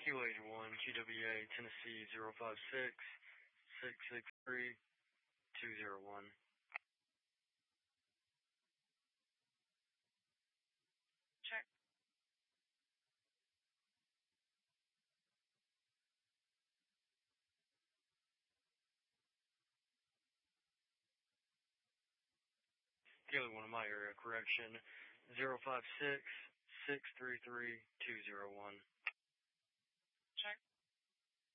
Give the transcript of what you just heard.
Q81, QWA, Tennessee 056-663-201. Check. Q81 in my area, correction, 056-633-201.